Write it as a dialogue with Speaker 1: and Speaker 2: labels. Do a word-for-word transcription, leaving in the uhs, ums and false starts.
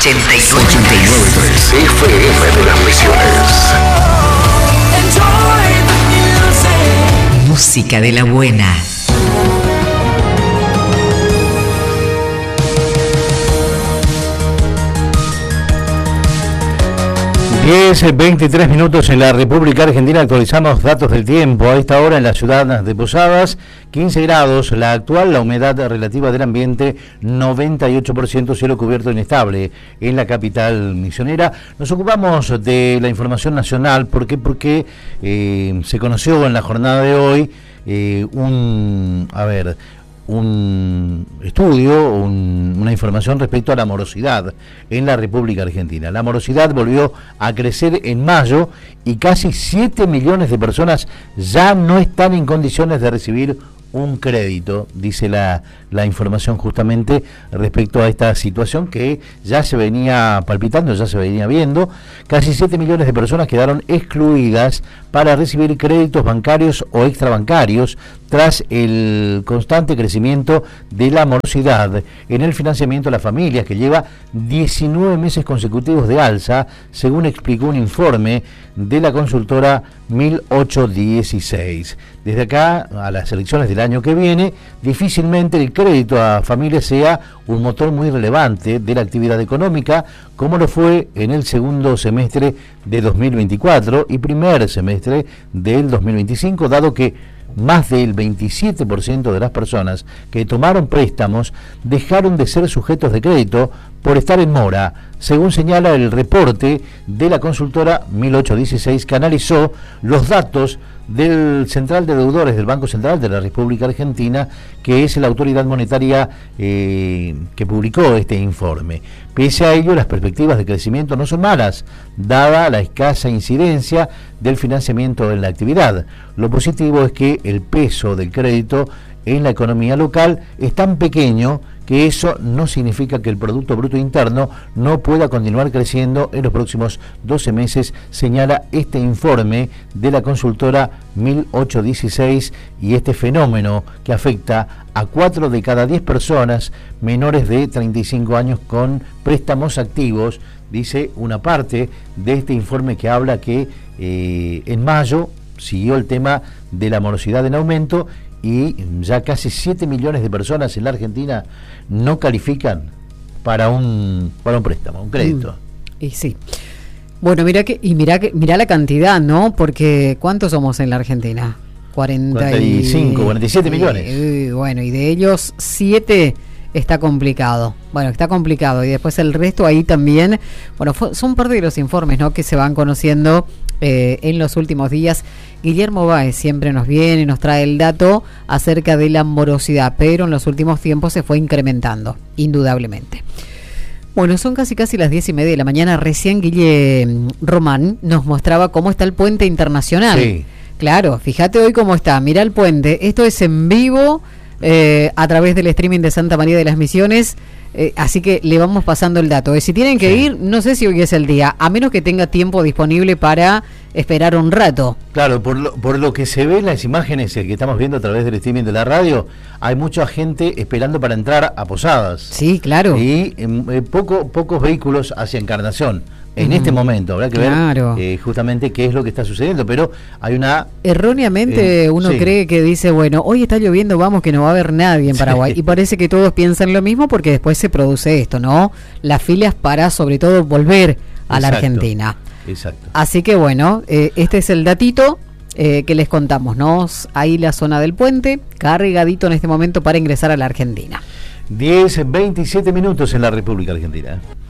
Speaker 1: ochenta y nueve punto tres F M de las Misiones. Música de la buena.
Speaker 2: diez, veintitrés minutos en la República Argentina. Actualizamos datos del tiempo. A esta hora en la ciudad de Posadas, quince grados la actual, la humedad relativa del ambiente noventa y ocho por ciento, cielo cubierto inestable en la capital misionera. Nos ocupamos de la información nacional. ¿Por qué? Porque eh, se conoció en la jornada de hoy eh, un, a ver, un estudio, un, una información respecto a la morosidad en la República Argentina. La morosidad volvió a crecer en mayo y casi siete millones de personas ya no están en condiciones de recibir un crédito, dice la, la información justamente respecto a esta situación que ya se venía palpitando, ya se venía viendo. Casi siete millones de personas quedaron excluidas para recibir créditos bancarios o extrabancarios tras el constante crecimiento de la morosidad en el financiamiento a las familias, que lleva diecinueve meses consecutivos de alza, según explicó un informe de la consultora mil ochocientos dieciséis. Desde acá a las elecciones del año que viene, difícilmente el crédito a familias sea un motor muy relevante de la actividad económica, como lo fue en el segundo semestre de dos mil veinticuatro y primer semestre del dos mil veinticinco, dado que más del veintisiete por ciento de las personas que tomaron préstamos dejaron de ser sujetos de crédito por estar en mora, según señala el reporte de la consultora mil ochocientos dieciséis, que analizó los datos del Central de Deudores del Banco Central de la República Argentina, que es la autoridad monetaria eh, que publicó este informe. Pese a ello, las perspectivas de crecimiento no son malas, dada la escasa incidencia del financiamiento en la actividad. Lo positivo es que el peso del crédito en la economía local es tan pequeño que eso no significa que el Producto Bruto Interno no pueda continuar creciendo en los próximos doce meses, señala este informe de la consultora mil ochocientos dieciséis, y este fenómeno que afecta a cuatro de cada diez personas menores de treinta y cinco años con préstamos activos, dice una parte de este informe que habla que eh, en mayo siguió el tema de la morosidad en aumento y ya casi siete millones de personas en la Argentina no califican para un para un préstamo, un crédito.
Speaker 3: Mm, y sí. Bueno, mira que y mira que mira la cantidad, ¿no? Porque ¿cuántos somos en la Argentina? cuarenta y cinco,
Speaker 2: cuarenta y siete millones.
Speaker 3: Y, bueno, y de ellos siete está complicado. Bueno, está complicado y después el resto ahí también. Bueno, fue, son parte de los informes, ¿no?, que se van conociendo eh, en los últimos días. Guillermo Báez siempre nos viene y nos trae el dato acerca de la morosidad, pero en los últimos tiempos se fue incrementando, indudablemente. Bueno, son casi casi las diez y media de la mañana. Recién Guille Román nos mostraba cómo está el puente internacional.
Speaker 2: Sí.
Speaker 3: Claro, fíjate hoy cómo está. Mirá el puente. Esto es en vivo eh, a través del streaming de Santa María de las Misiones. Eh, así que le vamos pasando el dato. Eh, si tienen que sí. ir, no sé si hoy es el día, a menos que tenga tiempo disponible para esperar un rato.
Speaker 2: Claro, por lo, por lo que se ve en las imágenes que estamos viendo a través del streaming de la radio, hay mucha gente esperando para entrar a Posadas.
Speaker 3: Sí, claro.
Speaker 2: Y eh, poco, pocos vehículos hacia Encarnación. En mm. este momento habrá que
Speaker 3: claro.
Speaker 2: ver eh, justamente qué es lo que está sucediendo, pero hay una...
Speaker 3: Erróneamente eh, uno sí. cree que dice, bueno, hoy está lloviendo, vamos que no va a haber nadie en Paraguay. Sí. Y parece que todos piensan lo mismo porque después se produce esto, ¿no? Las filas para, sobre todo, volver a Exacto. la Argentina.
Speaker 2: Exacto.
Speaker 3: Así que bueno, eh, este es el datito eh, que les contamos, ¿no? Ahí la zona del puente, cargadito en este momento para ingresar a la Argentina.
Speaker 2: diez, veintisiete minutos en la República Argentina.